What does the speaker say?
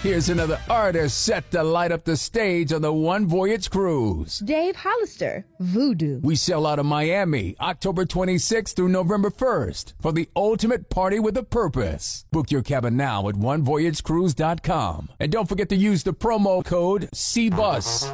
Here's another artist set to light up the stage on the One Voyage Cruise. Dave Hollister, Voodoo. We sail out of Miami October 26th through November 1st for the ultimate party with a purpose. Book your cabin now at onevoyagecruise.com. And don't forget to use the promo code CBUS.